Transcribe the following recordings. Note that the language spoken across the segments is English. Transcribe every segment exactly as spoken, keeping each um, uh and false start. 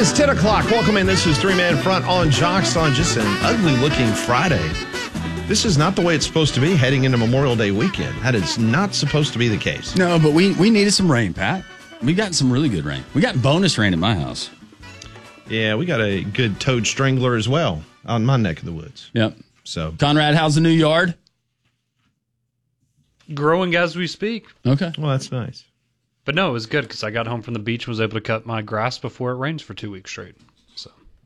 is ten o'clock. Welcome in. This is Three Man Front on Jocks on just an ugly-looking Friday. This is not the way it's supposed to be heading into Memorial Day weekend. That is not supposed to be the case. No, but we, we needed some rain, Pat. We got some really good rain. We got bonus rain at my house. Yeah, we got a good toad strangler as well on my neck of the woods. Yep. So, Conrad, how's the new yard? Growing as we speak. Okay. Well, that's nice. But no, it was good because I got home from the beach and was able to cut my grass before it rains for two weeks straight. So,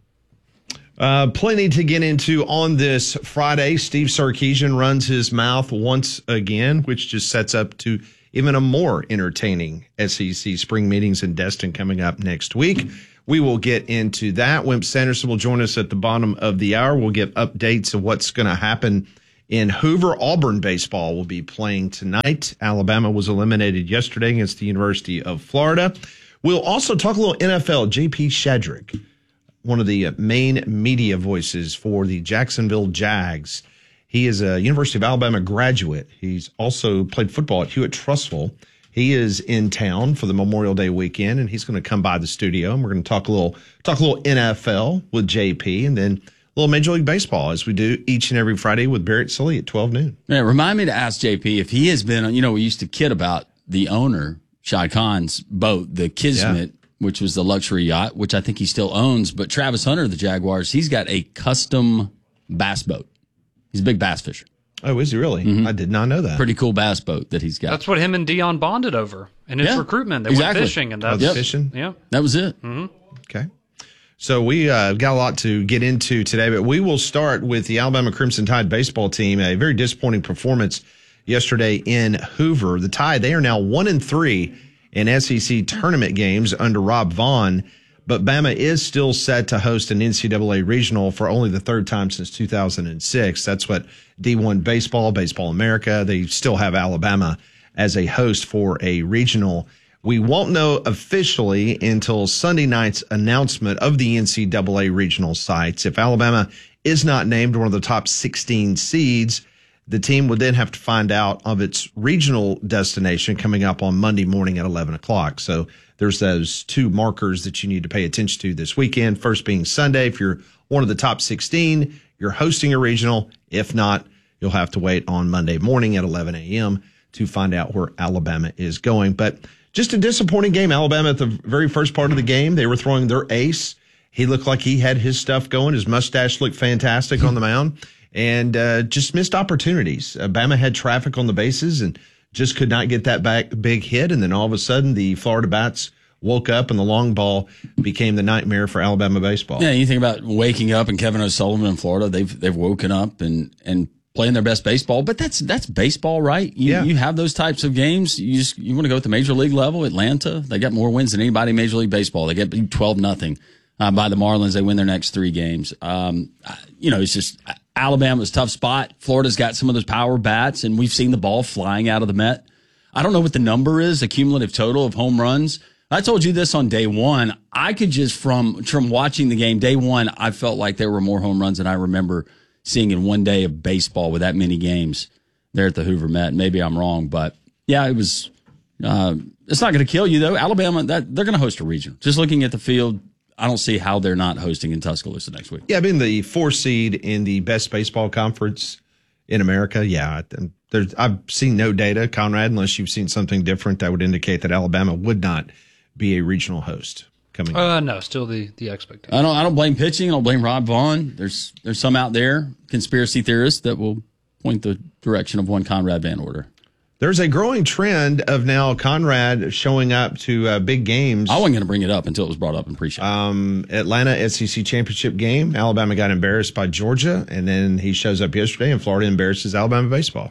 uh, plenty to get into on this Friday. Steve Sarkisian runs his mouth once again, which just sets up to even a more entertaining S E C spring meetings in Destin coming up next week. We will get into that. Wimp Sanderson will join us at the bottom of the hour. We'll get updates of what's going to happen in Hoover. Auburn baseball will be playing tonight. Alabama was eliminated yesterday against the University of Florida. We'll also talk a little N F L. J P Shadrick, one of the main media voices for the Jacksonville Jags. He is a University of Alabama graduate. He's also played football at Hewitt-Trussville. He is in town for the Memorial Day weekend, and he's going to come by the studio, and we're going to talk a little talk a little N F L with J P, and then a little Major League Baseball, as we do each and every Friday with Barrett Sully at twelve noon. Yeah, remind me to ask J P if he has been, you know, we used to kid about the owner, Shai Khan's boat, the Kismet, yeah. which was the luxury yacht, which I think he still owns. But Travis Hunter of the Jaguars, he's got a custom bass boat. He's a big bass fisher. Oh, is he really? Mm-hmm. I did not know that. Pretty cool bass boat that he's got. That's what him and Dion bonded over in his yeah, recruitment. They exactly. went fishing. and that's oh, yep. fishing? Yeah. That was it. Mm-hmm. Okay. So we uh, got a lot to get into today, but we will start with the Alabama Crimson Tide baseball team. A very disappointing performance yesterday in Hoover. The Tide, they are now one and three in S E C tournament games under Rob Vaughn, but Bama is still set to host an N C double A regional for only the third time since two thousand six. That's what D one Baseball, Baseball America, they still have Alabama as a host for a regional. We won't know officially until Sunday night's announcement of the N C double A regional sites. If Alabama is not named one of the top sixteen seeds, the team would then have to find out of its regional destination coming up on Monday morning at eleven o'clock. So there's those two markers that you need to pay attention to this weekend. First being Sunday. If you're one of the top sixteen, you're hosting a regional. If not, you'll have to wait on Monday morning at eleven a.m. to find out where Alabama is going. But just a disappointing game. Alabama at the very first part of the game, they were throwing their ace. He looked like he had his stuff going. His mustache looked fantastic on the mound, and uh, just missed opportunities. Alabama had traffic on the bases and just could not get that back big hit. And then all of a sudden, the Florida Bats woke up, and the long ball became the nightmare for Alabama baseball. Yeah, you think about waking up and Kevin O'Sullivan in Florida. They've they've woken up and and. playing their best baseball, but that's that's baseball, right? You, yeah. you have those types of games. You just you want to go at the major league level. Atlanta, they got more wins than anybody in Major League Baseball. They get beat twelve nothing uh, by the Marlins. They win their next three games. Um, you know, it's just Alabama's a tough spot. Florida's got some of those power bats, and we've seen the ball flying out of the Met. I don't know what the number is, the cumulative total of home runs. I told you this on day one. I could just from from watching the game day one, I felt like there were more home runs than I remember seeing in one day of baseball with that many games there at the Hoover Met. Maybe I'm wrong, but yeah, it was. Uh, it's not going to kill you though. Alabama, that they're going to host a regional. Just looking at the field, I don't see how they're not hosting in Tuscaloosa next week. Yeah, being the four seed in the best baseball conference in America. Yeah, there's. I've seen no data, Conrad, unless you've seen something different that would indicate that Alabama would not be a regional host. Coming uh, no, still the, the expectation. I don't I don't blame pitching. I don't blame Rob Vaughn. There's there's some out there, conspiracy theorists, that will point the direction of one Conrad Van Order. There's a growing trend of now Conrad showing up to uh, big games. I wasn't going to bring it up until it was brought up in pre-show. Um, Atlanta S E C championship game. Alabama got embarrassed by Georgia, and then he shows up yesterday, and Florida embarrasses Alabama baseball.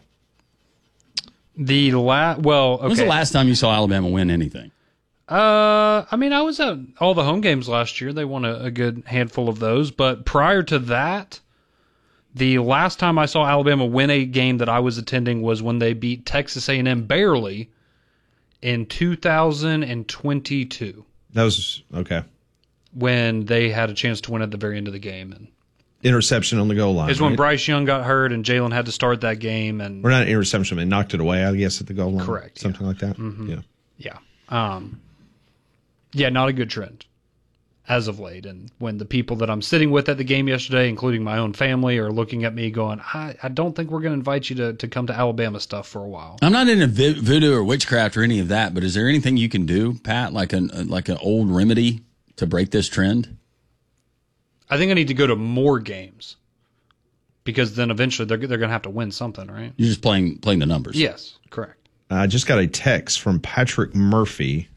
The la- well, okay. When's the last time you saw Alabama win anything? Uh, I mean, I was at all the home games last year. They won a, a good handful of those. But prior to that, the last time I saw Alabama win a game that I was attending was when they beat Texas A and M barely in two thousand twenty-two. That was, okay. When they had a chance to win at the very end of the game. And interception on the goal line. It's right? when Bryce Young got hurt and Jalen had to start that game. And Or not an interception, but knocked it away, I guess, at the goal line. Correct. Something yeah. like that. Mm-hmm. Yeah. Yeah. Um, yeah, not a good trend. as of late. And when the people that I'm sitting with at the game yesterday, including my own family, are looking at me going, I, I don't think we're going to invite you to, to come to Alabama stuff for a while. I'm not into vo- voodoo or witchcraft or any of that, but is there anything you can do, Pat, like an like an old remedy to break this trend? I think I need to go to more games because then eventually they're they're going to have to win something, right? You're just playing playing the numbers. Yes, correct. I just got a text from Patrick Murphy,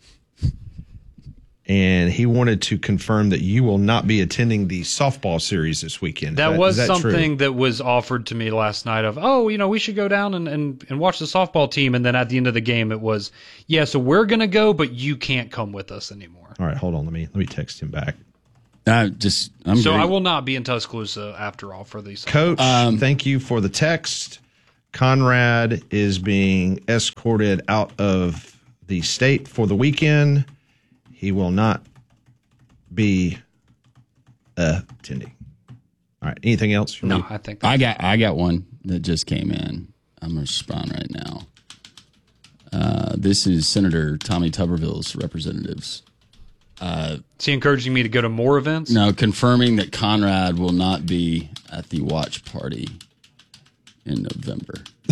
and he wanted to confirm that you will not be attending the softball series this weekend. That, that was that something true? that was offered to me last night of, oh, you know, we should go down and, and, and watch the softball team. And then at the end of the game, it was, yeah, so we're going to go, but you can't come with us anymore. All right, hold on. Let me let me text him back. I just I'm So great. I will not be in Tuscaloosa after all for these. Coach, Um, thank you for the text. Conrad is being escorted out of the state for the weekend. He will not be uh, attending. All right. Anything else? No, I think I got I got one that just came in. I'm going to respond right now. Uh, this is Senator Tommy Tuberville's representatives. is he encouraging me to go to more events? Now confirming that Conrad will not be at the watch party in November.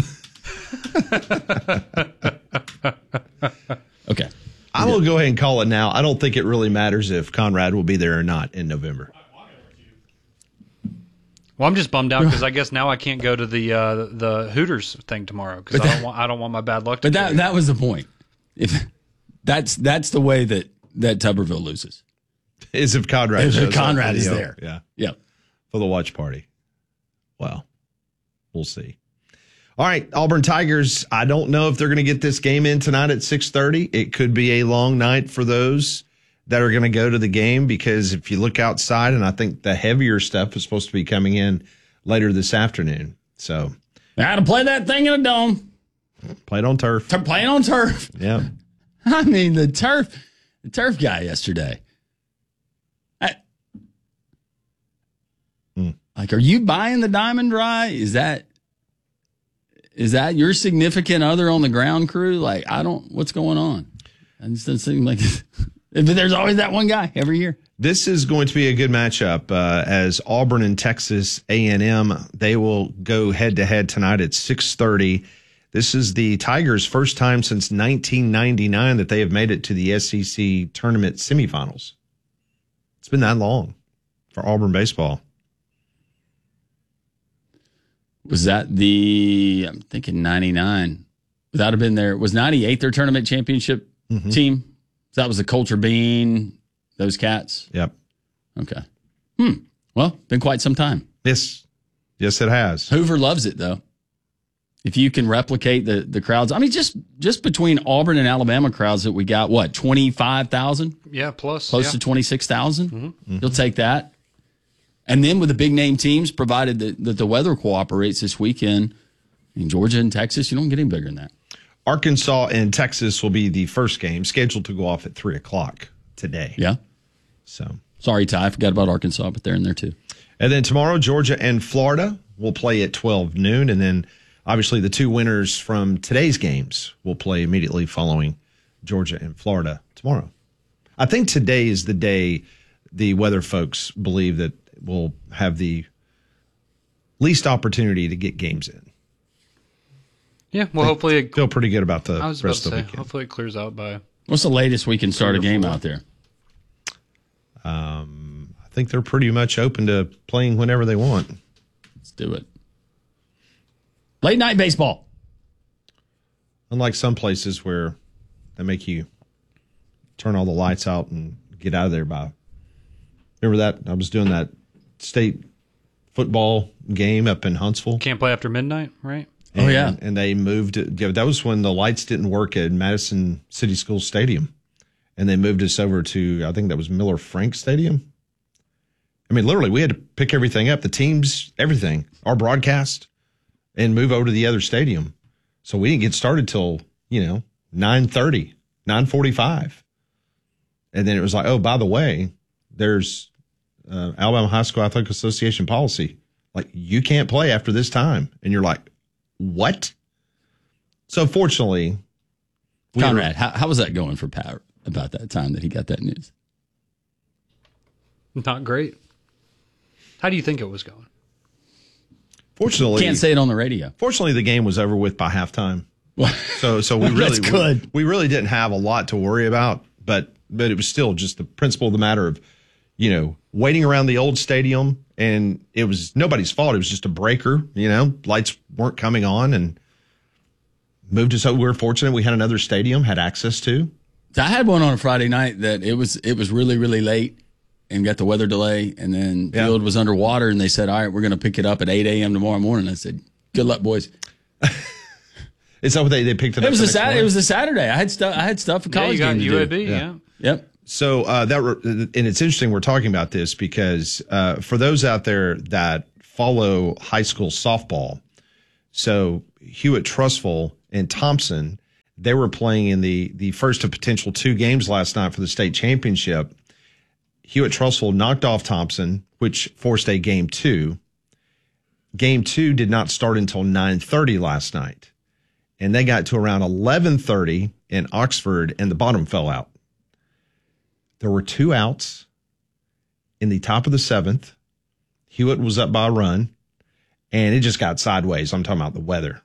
Okay. I will go ahead and call it now. I don't think it really matters if Conrad will be there or not in November. Well, I'm just bummed out because I guess now I can't go to the uh, the Hooters thing tomorrow because I don't want I don't want my bad luck. To But that carry. that was the point. If that's that's the way that that Tuberville loses. Is if Conrad, If shows up Conrad for the, is uh, there. Yeah. Yeah. For the watch party. Well, we'll see. All right, Auburn Tigers. I don't know if they're going to get this game in tonight at six thirty. It could be a long night for those that are going to go to the game because if you look outside, and I think the heavier stuff is supposed to be coming in later this afternoon. So I had to play that thing in a dome. play it on turf. To play it on turf. Yeah. I mean, the turf, the turf guy yesterday. I, Hmm. Like, are you buying the Diamond Dry? Is that is that your significant other on the ground crew? Like, I don't. What's going on? It just doesn't seem like. But there's always that one guy every year. This is going to be a good matchup uh, as Auburn and Texas A and M. They will go head to head tonight at six thirty. This is the Tigers' first time since nineteen ninety-nine that they have made it to the S E C tournament semifinals. It's been that long for Auburn baseball. Was that the? I'm thinking ninety-nine. Would that have been there? Was ninety-eight their tournament championship Mm-hmm. team? So that was the Culture Bean, those cats. Yep. Okay. Hmm. Well, been quite some time. Yes. Yes, it has. Hoover loves it though. If you can replicate the the crowds, I mean, just just between Auburn and Alabama crowds that we got, what twenty five thousand, yeah, plus close yeah. to twenty six thousand. Mm-hmm. You'll take that. And then with the big name teams, provided that, that the weather cooperates this weekend in Georgia and Texas, you don't get any bigger than that. Arkansas and Texas will be the first game scheduled to go off at three o'clock today. Yeah. So, Sorry, Ty, I forgot about Arkansas, but they're in there too. and then tomorrow, Georgia and Florida will play at twelve noon. And then obviously the two winners from today's games will play immediately following Georgia and Florida tomorrow. I think today is the day the weather folks believe that we'll have the least opportunity to get games in. Yeah, well, hopefully it, Feel pretty good about the I was about rest to of the say, weekend. hopefully it clears out by. What's the latest we can start a Three or game four. out there? Um, I think they're pretty much open to playing whenever they want. Let's do it. Late night baseball. Unlike some places where they make you turn all the lights out and get out of there by. Remember that? I was doing that state football game up in Huntsville. Can't play after midnight, right? Oh, yeah. And, and they moved it. Yeah, that was when the lights didn't work at Madison City School Stadium. And they moved us over to, I think that was Miller Frank Stadium. I mean, literally, we had to pick everything up, the teams, everything, our broadcast, and move over to the other stadium. So we didn't get started till, you know, nine thirty, nine forty-five. And then it was like, oh, by the way, there's uh, Alabama High School Athletic Association policy. Like, you can't play after this time. And you're like, what? So fortunately, we Conrad, how, how was that going for Pat about that time that he got that news? Not great. How do you think it was going? Fortunately, Can't say it on the radio. Fortunately, the game was over with by halftime. So, so we really, That's good. We, we really didn't have a lot to worry about, but, but it was still just the principle of the matter of, you know, waiting around the old stadium, and it was nobody's fault. It was just a breaker, you know, lights weren't coming on, and moved us over. We were fortunate we had another stadium, had access to. I had one on a Friday night that it was, it was really, really late and got the weather delay, and then the Yeah. field was underwater, and they said, all right, we're going to pick it up at eight a.m. tomorrow morning. I said, good luck, boys. Is that what they, they picked it, It up? was the a next Saturday. morning? It was a Saturday. I had stuff. I had stuff for Yeah, college you got game to U A do. B, yeah. Yep. So uh, that and it's interesting we're talking about this because uh, for those out there that follow high school softball, so Hewitt Trustful and Thompson, they were playing in the the first of potential two games last night for the state championship. Hewitt Trustful knocked off Thompson, which forced a game two. Game two did not start until nine thirty last night, and they got to around eleven thirty in Oxford, and the bottom fell out. There were two outs in the top of the seventh. Hewitt was up by a run, and it just got sideways. I'm talking about the weather.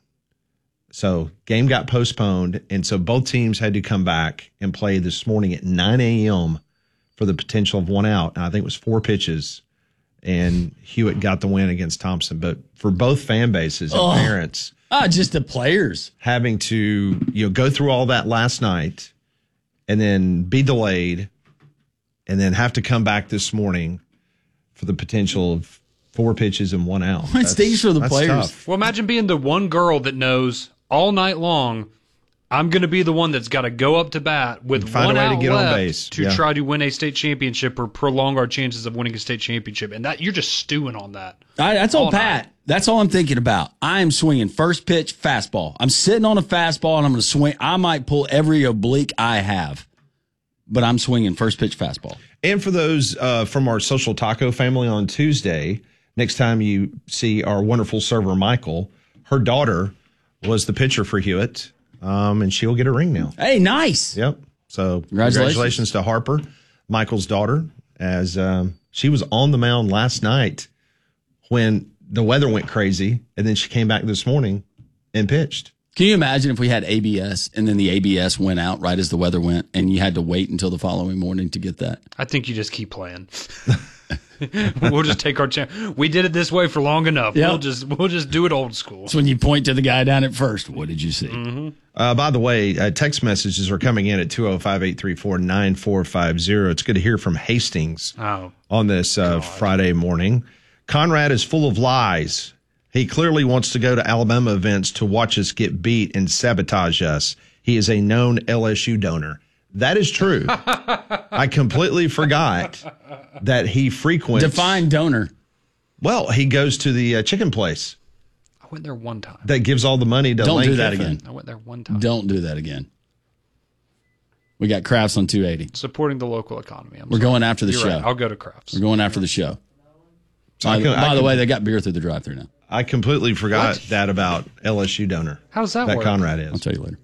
So game got postponed, and so both teams had to come back and play this morning at nine a.m. for the potential of one out. And I think it was four pitches, and Hewitt got the win against Thompson. But for both fan bases and Oh. parents, Ah, just the players. having to you know go through all that last night and then be delayed and then have to come back this morning for the potential of four pitches and one out. It stings for the that's players. tough. Well, imagine being the one girl that knows all night long, I'm going to be the one that's got to go up to bat with find a one way to out get on left base. to Yeah. try to win a state championship or prolong our chances of winning a state championship. And that you're just stewing on that. I, that's all, All Pat. night. That's all I'm thinking about. I am swinging first pitch fastball. I'm sitting on a fastball, and I'm going to swing. I might pull every oblique I have, but I'm swinging first pitch fastball. And for those uh, from our Social Taco family on Tuesday, next time you see our wonderful server, Michael, her daughter was the pitcher for Hewitt, um, and she'll get a ring now. Hey, nice. Yep. So Congratulations. congratulations to Harper, Michael's daughter, as um, she was on the mound last night when the weather went crazy, and then she came back this morning and pitched. Can you imagine if we had A B S and then the A B S went out right as the weather went, and you had to wait until the following morning to get that? I think you just keep playing. We'll just take our chance. We did it this way for long enough. Yep. We'll just we'll just do it old school. It's when you point to the guy down at first. What did you see? Mm-hmm. Uh, by the way, uh, text messages are coming in at two oh five, eight three four, nine four five oh. It's good to hear from Hastings Oh, on this uh, Friday morning. Conrad is full of lies. He clearly wants to go to Alabama events to watch us get beat and sabotage us. He is a known L S U donor. That is true. I completely forgot that he frequents. Define donor. Well, he goes to the uh, chicken place I went there one time. that gives all the money to Don't Lane do that Kiffin. again. I went there one time. Don't do that again. We got Crafts on two eighty. Supporting the local economy. I'm We're sorry. going after the You're show. right. I'll go to Crafts. We're going after the show. I By, can- I by the can- way, they got beer through the drive-thru now. I completely forgot What? that about L S U donor. How does that That work? Conrad I'll is. tell you later.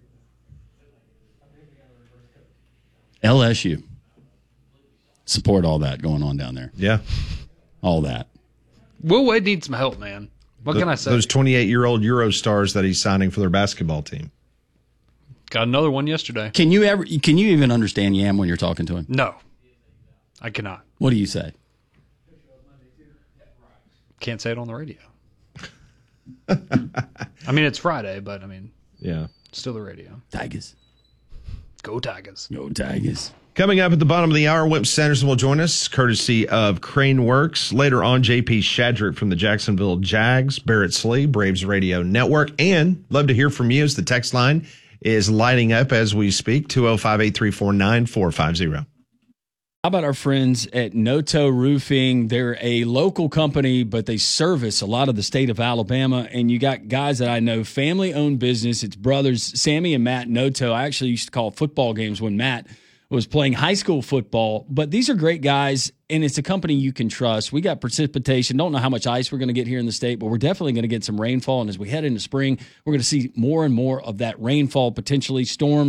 L S U. Support all that going on down there. Yeah. All that. Will Wade needs some help, man. What Th- can I say? Those twenty-eight-year-old Euro stars that he's signing for their basketball team. Got another one yesterday. Can you ever? Can you even understand Yam when you're talking to him? No, I cannot. What do you say? Can't say it on the radio. I mean, it's Friday, but I mean, Yeah. it's still the radio. Tigers. Go Tigers. Go Tigers. Coming up at the bottom of the hour, Wimp Sanderson will join us, courtesy of Crane Works. Later on, J P Shadrick from the Jacksonville Jags, Barrett Slee, Braves Radio Network. And love to hear from you as the text line is lighting up as we speak, two oh five, eight three four, nine four five oh. How about our friends at Noto Roofing? They're a local company, but they service a lot of the state of Alabama. And you got guys that I know, family-owned business. It's brothers, Sammy and Matt Noto. I actually used to call football games when Matt was playing high school football. But these are great guys, and it's a company you can trust. We got precipitation. Don't know how much ice we're going to get here in the state, but we're definitely going to get some rainfall. And as we head into spring, we're going to see more and more of that rainfall, potentially storms.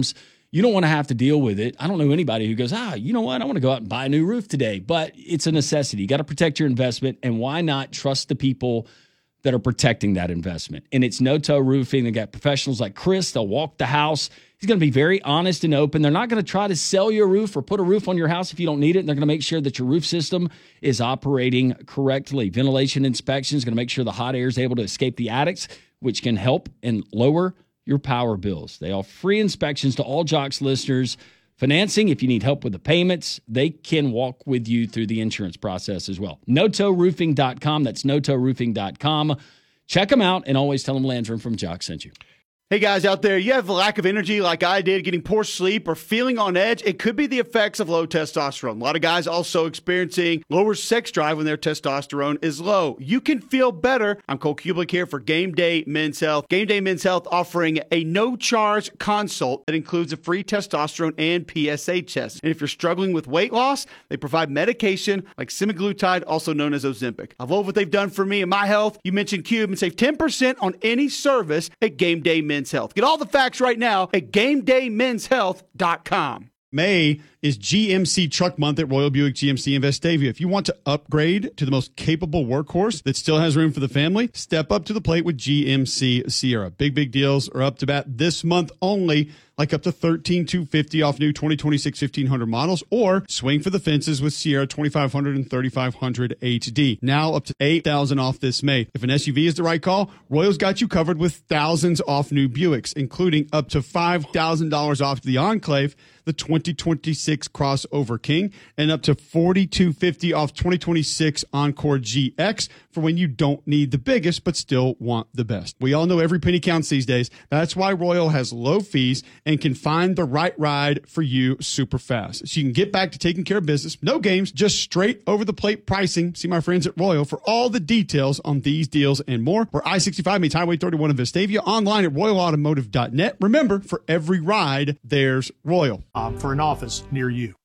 you don't want to have to deal with it. I don't know anybody who goes, ah, you know what? I want to go out and buy a new roof today, but it's a necessity. You got to protect your investment, and why not trust the people that are protecting that investment? And it's No Toe Roofing. They got professionals like Chris. They'll walk the house. He's going to be very honest and open. They're not going to try to sell you a roof or put a roof on your house if you don't need it. And they're going to make sure that your roof system is operating correctly. Ventilation inspection is going to make sure the hot air is able to escape the attics, which can help and lower your power bills. They offer free inspections to all Jocks listeners. Financing, if you need help with the payments, they can walk with you through the insurance process as well. no toe roofing dot com. That's no toe roofing dot com. Check them out, and always tell them Landrum from Jocks sent you. Hey guys out there, you have a lack of energy like I did, getting poor sleep or feeling on edge. It could be the effects of low testosterone. A lot of guys also experiencing lower sex drive when their testosterone is low. You can feel better. I'm Cole Kublik here for Game Day Men's Health. Game Day Men's Health offering a no-charge consult that includes a free testosterone and P S A test. And if you're struggling with weight loss, they provide medication like semaglutide, also known as Ozempic. I love what they've done for me and my health. You mentioned Cube and save ten percent on any service at Game Day Men's Health. Get all the facts right now at game day men's health dot com. May is G M C Truck Month at Royal Buick G M C in Vestavia. If you want to upgrade to the most capable workhorse that still has room for the family, step up to the plate with G M C Sierra. Big, big deals are up to bat this month only, like up to thirteen thousand two hundred fifty dollars off new twenty twenty-six fifteen hundred models, or swing for the fences with Sierra twenty-five hundred and thirty-five hundred H D. Now up to eight thousand dollars off this May. If an S U V is the right call, Royal's got you covered with thousands off new Buicks, including up to five thousand dollars off the Enclave, the twenty twenty-six Crossover King, and up to forty-two hundred fifty dollars off twenty twenty-six Encore G X for when you don't need the biggest but still want the best. We all know every penny counts these days. That's why Royal has low fees and can find the right ride for you super fast. So you can get back to taking care of business. No games, just straight over the plate pricing. See my friends at Royal for all the details on these deals and more. Where I sixty-five meets Highway thirty-one in Vestavia, online at royal automotive dot net. Remember, for every ride, there's Royal. Um, for an office near you.